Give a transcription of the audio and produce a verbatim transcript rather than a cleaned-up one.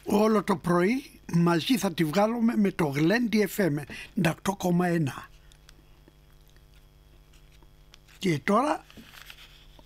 όλο το πρωί μαζί θα τη βγάλουμε με το Γλέντι εφ εμ ενενήντα οκτώ κόμμα ένα. Και τώρα